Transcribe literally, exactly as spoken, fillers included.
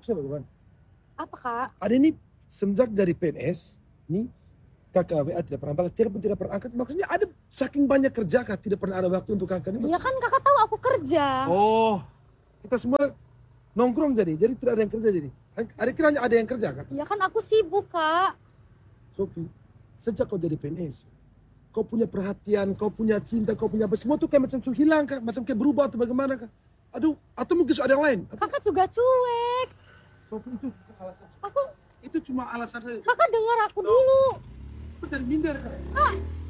Maksudnya bagaimana? Apa kak? Ada ini semenjak dari P N S, nih kakak W A tidak pernah balas, telepon tidak pernah angkat. Maksudnya ada saking banyak kerja kak, tidak pernah ada waktu untuk kakak ini. Iya kan kakak tahu aku kerja. Oh, kita semua nongkrong jadi, jadi tidak ada yang kerja jadi. Ada kiranya ada yang kerja kak? Iya kan aku sibuk kak. Sofi, sejak kau jadi P N S, kau punya perhatian, kau punya cinta, kau punya apa, semua tuh kayak macam tuh hilang kak, macam kayak berubah atau bagaimana kak? Aduh, atau mungkin ada yang lain. Kakak juga cuek. Sofi itu alasan. Aku, itu cuma alasan. kakak dengar aku dulu. Aku dari minder kak. Kak,